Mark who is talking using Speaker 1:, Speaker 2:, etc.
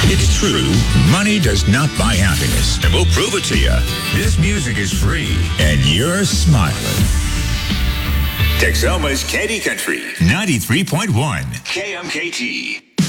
Speaker 1: It's true, money does not buy happiness, and we'll prove it to you. This music is free, and you're smiling. Texoma's Candy Country, 93.1 KMKT.